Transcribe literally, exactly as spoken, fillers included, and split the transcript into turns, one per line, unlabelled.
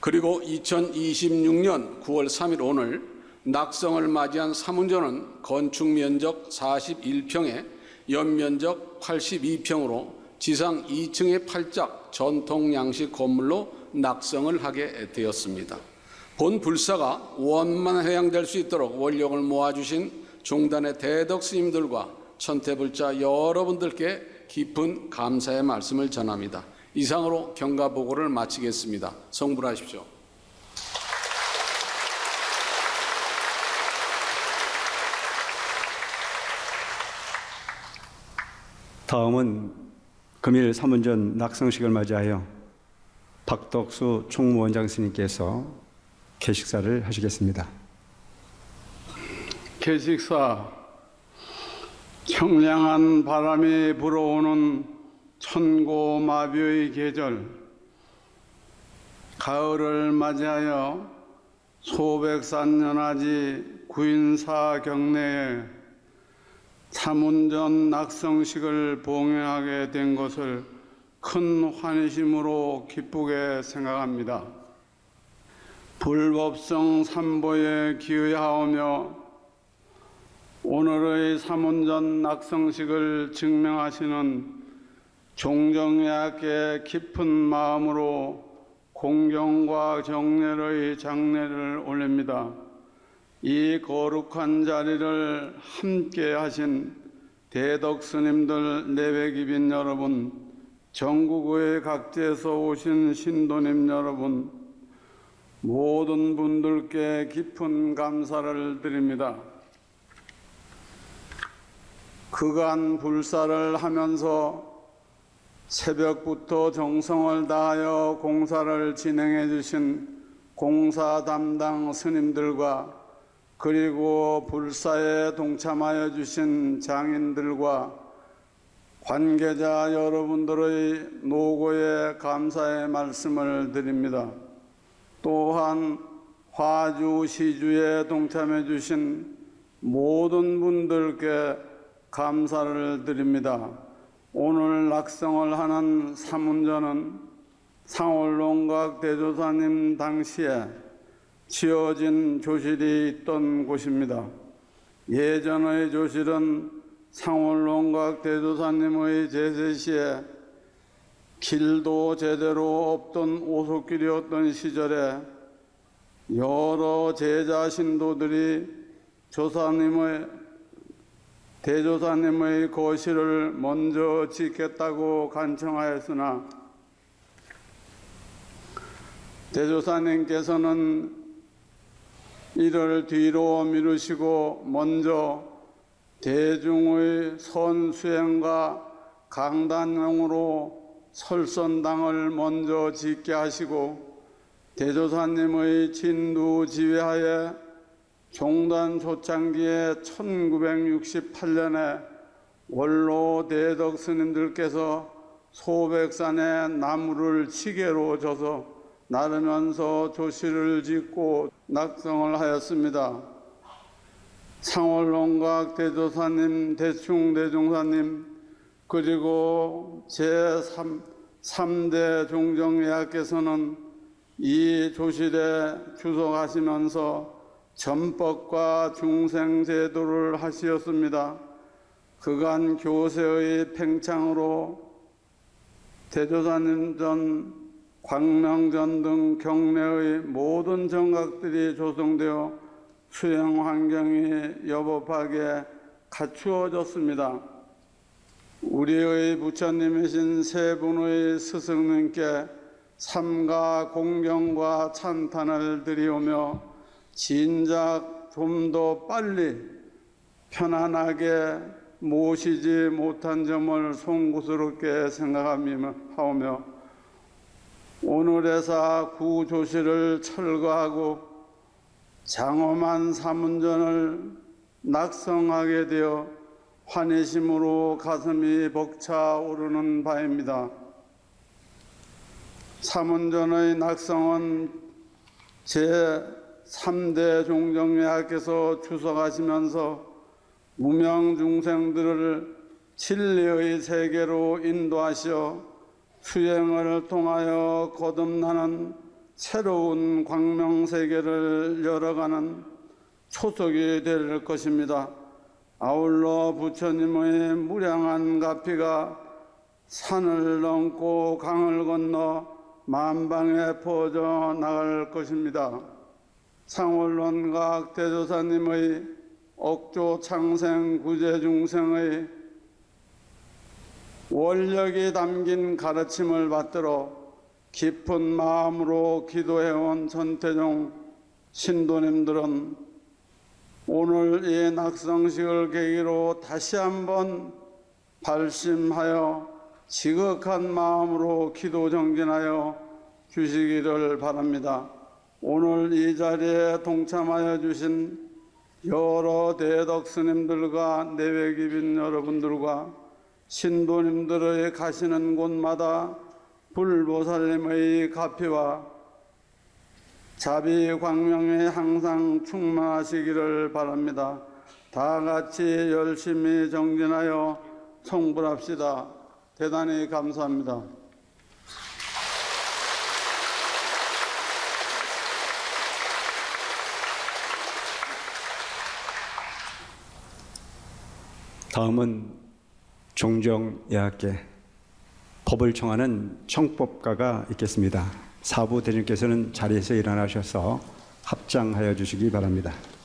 그리고 이천이십육 년 구월 삼일 오늘 낙성을 맞이한 삼운전은 건축 면적 사십일 평에 연면적 팔십이 평으로 지상 이 층의 팔작 전통 양식 건물로 낙성을 하게 되었습니다. 본 불사가 원만회양될 수 있도록 원력을 모아주신 종단의 대덕 스님들과 천태불자 여러분들께 깊은 감사의 말씀을 전합니다. 이상으로 경과 보고를 마치겠습니다. 성불하십시오.
다음은 금일 삼운전 낙성식을 맞이하여 박덕수 총무원장 스님께서 개식사를 하시겠습니다.
개식사. 청량한 바람이 불어오는 천고마비의 계절, 가을을 맞이하여 소백산연화지 구인사 경내에 삼운전 낙성식을 봉행하게 된 것을 큰 환희심으로 기쁘게 생각합니다. 불법성 삼보에 기의하오며 오늘의 삼운전 낙성식을 증명하시는 종정예학의 깊은 마음으로 공경과 경례의 장례를 올립니다. 이 거룩한 자리를 함께 하신 대덕 스님들 내외기빈 여러분, 전국의 각지에서 오신 신도님 여러분, 모든 분들께 깊은 감사를 드립니다. 그간 불사를 하면서 새벽부터 정성을 다하여 공사를 진행해 주신 공사 담당 스님들과 그리고 불사에 동참하여 주신 장인들과 관계자 여러분들의 노고에 감사의 말씀을 드립니다. 또한 화주 시주에 동참해 주신 모든 분들께 감사를 드립니다. 오늘 낙성을 하는 삼운전은 상월농각 대조사님 당시에 지어진 조실이 있던 곳입니다. 예전의 조실은 상월농각 대조사님의 제세 시에 길도 제대로 없던 오솔길이었던 시절에 여러 제자 신도들이 조사님의 대조사님의 거실을 먼저 짓겠다고 간청하였으나 대조사님께서는 이를 뒤로 미루시고 먼저 대중의 선수행과 강단용으로 설선당을 먼저 짓게 하시고 대조사님의 진두지휘하에 종단 초창기에 천구백육십팔 년에 원로 대덕 스님들께서 소백산에 나무를 치개로 져서 나르면서 조실을 짓고 낙성을 하였습니다. 상월농각 대조사님, 대충대종사님, 그리고 제삼 대 종정예학께서는 이 조실에 주석하시면서 전법과 중생제도를 하시었습니다. 그간 교세의 팽창으로 대조사님 전, 광명전 등 경내의 모든 정각들이 조성되어 수행 환경이 여법하게 갖추어졌습니다. 우리의 부처님이신 세 분의 스승님께 삼가 공경과 찬탄을 드리오며 진작 좀 더 빨리 편안하게 모시지 못한 점을 송구스럽게 생각하며 오늘에서 구조실을 철거하고 장엄한 삼운전을 낙성하게 되어 환희심으로 가슴이 벅차오르는 바입니다. 삼운전의 낙성은 제삼 대 종정예학께서 주석하시면서 무명중생들을 진리의 세계로 인도하시어 수행을 통하여 거듭나는 새로운 광명 세계를 열어가는 초석이 될 것입니다. 아울러 부처님의 무량한 가피가 산을 넘고 강을 건너 만방에 퍼져 나갈 것입니다. 상월론각 대조사님의 억조 창생 구제 중생의 원력이 담긴 가르침을 받들어 깊은 마음으로 기도해온 전태종 신도님들은 오늘 이 낙성식을 계기로 다시 한번 발심하여 지극한 마음으로 기도 정진하여 주시기를 바랍니다. 오늘 이 자리에 동참하여 주신 여러 대덕 스님들과 내외기빈 여러분들과 신도님들의 가시는 곳마다 불보살님의 가피와 자비 광명에 항상 충만하시기를 바랍니다. 다 같이 열심히 정진하여 성불합시다. 대단히 감사합니다.
다음은 종정예학계 법을 청하는 청법가가 있겠습니다. 사부 대중께서는 자리에서 일어나셔서 합장하여 주시기 바랍니다.